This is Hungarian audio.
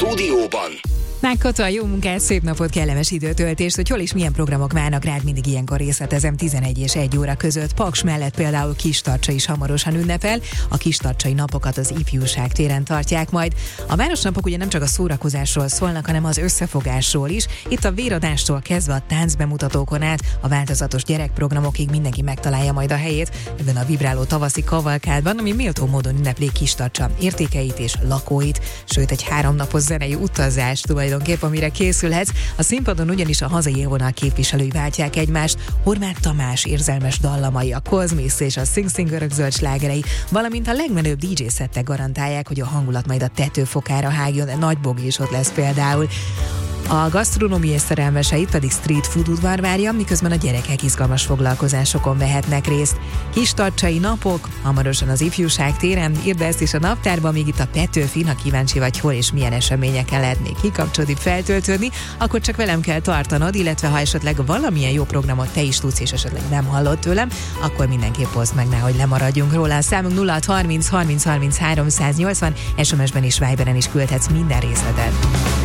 stúdióban. Kata, jó munkát, szép napot, kellemes időtöltést, hogy hol és milyen programok várnak rád, mindig ilyenkor részletezem 11 és 1 óra között. Paks mellett például Kistarcsa is hamarosan ünnepel, a Kistarcsai napokat az Ifjúság téren tartják majd. A városnapok ugye nem csak a szórakozásról szólnak, hanem az összefogásról is. Itt a véradástól kezdve a táncbemutatókon át, a változatos gyerekprogramokig mindenki megtalálja majd a helyét ebben a vibráló tavaszi kavalkádban, ami méltó módon ünnepli Kistarcsa értékeit és lakóit, sőt egy 3 napos zenei utazás tulajdonképp, amire készülhetsz. A színpadon ugyanis a hazai élvonal képviselői váltják egymást, Horváth Tamás érzelmes dallamai, a Kozmisz és a Sing Singerök zöld slágerei, valamint a legmenőbb DJ szettek garantálják, hogy a hangulat majd a tetőfokára hágjon, Nagy Bogi is ott lesz például. A gasztronómiai szerelmeseit pedig street food udvar várja, miközben a gyerekek izgalmas foglalkozásokon vehetnek részt. Kistarcsai napok, hamarosan az Ifjúság téren, írd ezt is a naptárba, míg itt a Petőfin, ha kíváncsi vagy, hol és milyen eseményeken lehet még kikapcsolni, feltöltődni, akkor csak velem kell tartanod, illetve ha esetleg valamilyen jó programot te is tudsz, és esetleg nem hallott tőlem, akkor mindenképp oszd meg, nehogy lemaradjunk róla. A számunk 0630 30 30 380, SMS-ben és Viberen is küldhetsz minden részletet.